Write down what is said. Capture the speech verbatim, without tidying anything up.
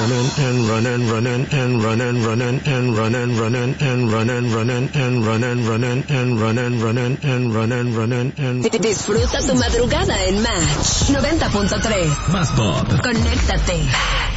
running and running, running and running, running and running, running and running, running and running, running and running, running and running, running and. Disfruta tu madrugada en Match noventa punto tres. Más pop. Conéctate.